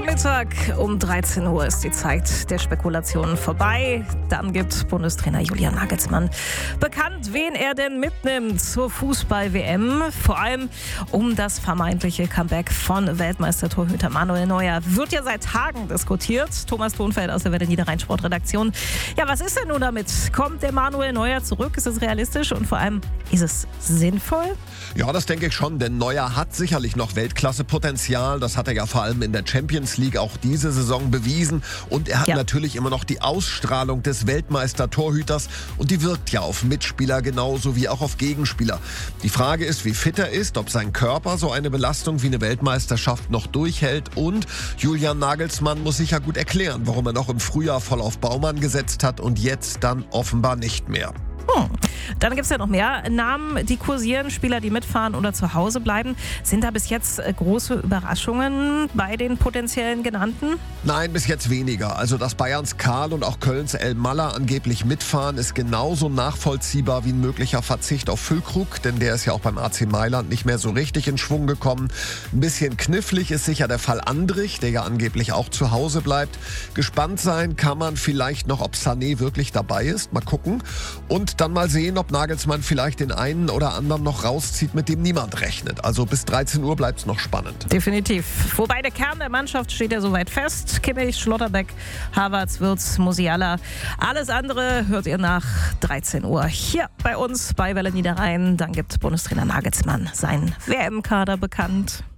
Mittag um 13 Uhr ist die Zeit der Spekulationen vorbei. Dann gibt Bundestrainer Julian Nagelsmann bekannt, wen er denn mitnimmt zur Fußball-WM. Vor allem um das vermeintliche Comeback von Weltmeistertorhüter Manuel Neuer. Wird ja seit Tagen diskutiert. Thomas Thonfeld aus der Welle Niederrhein-Sportredaktion. Ja, was ist denn nun damit? Kommt der Manuel Neuer zurück? Ist es realistisch? Und vor allem, ist es sinnvoll? Ja, das denke ich schon, denn Neuer hat sicherlich noch Weltklasse-Potenzial. Das hat er ja vor allem in der Champions League auch diese Saison bewiesen. Und er hat natürlich immer noch die Ausstrahlung des Weltmeister-Torhüters. Und die wirkt ja auf Mitspieler genauso wie auch auf Gegenspieler. Die Frage ist, wie fit er ist, ob sein Körper so eine Belastung wie eine Weltmeisterschaft noch durchhält. Und Julian Nagelsmann muss sich ja gut erklären, warum er noch im Frühjahr voll auf Baumann gesetzt hat und jetzt dann offenbar nicht mehr. Dann gibt es ja noch mehr Namen, die kursieren, Spieler, die mitfahren oder zu Hause bleiben. Sind da bis jetzt große Überraschungen bei den potenziellen Genannten? Nein, bis jetzt weniger. Also, dass Bayerns Karl und auch Kölns El Maller angeblich mitfahren, ist genauso nachvollziehbar wie ein möglicher Verzicht auf Füllkrug, denn der ist ja auch beim AC Mailand nicht mehr so richtig in Schwung gekommen. Ein bisschen knifflig ist sicher der Fall Andrich, der ja angeblich auch zu Hause bleibt. Gespannt sein kann man vielleicht noch, ob Sané wirklich dabei ist. Mal gucken. Und dann mal sehen, ob Nagelsmann vielleicht den einen oder anderen noch rauszieht, mit dem niemand rechnet. Also bis 13 Uhr bleibt es noch spannend. Definitiv. Wobei der Kern der Mannschaft steht ja soweit fest. Kimmich, Schlotterbeck, Havertz, Wirtz, Musiala. Alles andere hört ihr nach 13 Uhr hier bei uns bei Welle Niederrhein. Dann gibt Bundestrainer Nagelsmann seinen WM-Kader bekannt.